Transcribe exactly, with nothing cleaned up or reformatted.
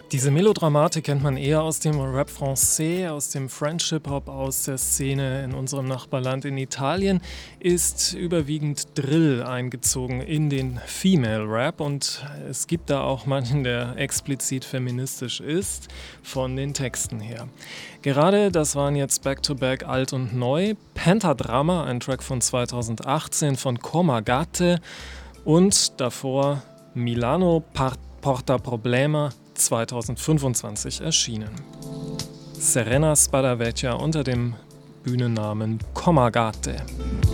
Diese Melodramatik kennt man eher aus dem Rap Français, aus dem French Hip-Hop, aus der Szene in unserem Nachbarland. In Italien ist überwiegend Drill eingezogen in den Female Rap und es gibt da auch manchen, der explizit feministisch ist, von den Texten her. Gerade das waren jetzt Back-to-Back alt und neu. Pentadrama, ein Track von zweitausendachtzehn von Comagate und davor Milano Porta Problema, zweitausendfünfundzwanzig erschienen. Serena Spadavecchia unter dem Bühnennamen Comagate.